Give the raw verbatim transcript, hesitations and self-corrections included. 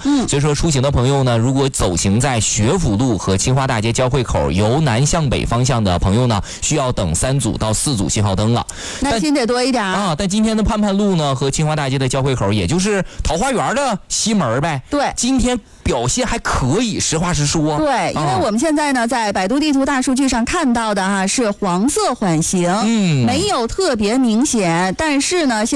嗯，所以说出行的朋友呢，如果走行在学府路和清华大街交汇口由南向北方向的朋友呢，需要等三组到四组信号灯了。 那心得多一点啊。但今天的盼盼路呢和清华大街的交汇口，也就是桃花源的西门呗。 对， 今天表现还可以，实话实说。 对，因为我们现在呢，在百度地图大数据上看到的哈是黄色缓行，嗯，没有特别明显，但是呢。